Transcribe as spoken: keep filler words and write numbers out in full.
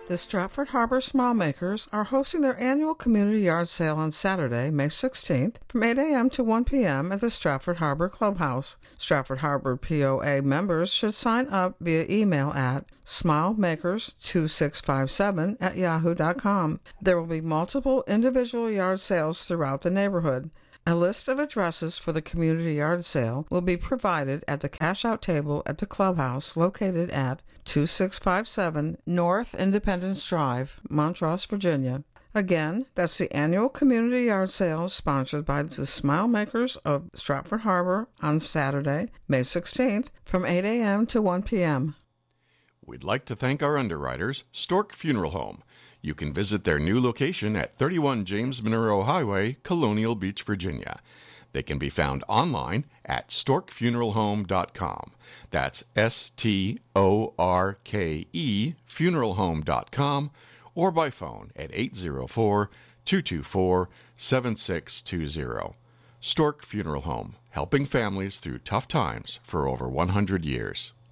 The Stratford Harbor Smile Makers are hosting their annual community yard sale on Saturday, May sixteenth, from eight a.m. to one p.m. at the Stratford Harbor Clubhouse. Stratford Harbor P O A members should sign up via email at smilemakers two six five seven at yahoo dot com. There will be multiple individual yard sales throughout the neighborhood. A list of addresses for the community yard sale will be provided at the cash-out table at the clubhouse located at two six five seven North Independence Drive, Montrose, Virginia. Again, that's the annual community yard sale sponsored by the Smile Makers of Stratford Harbor on Saturday, May sixteenth, from eight a.m. to one p.m. We'd like to thank our underwriters, Stork Funeral Home. You can visit their new location at thirty-one James Monroe Highway, Colonial Beach, Virginia. They can be found online at stork funeral home dot com. That's S T O R K E funeral home dot com, or by phone at eight zero four, two two four, seven six two zero. Stork Funeral Home, helping families through tough times for over one hundred years.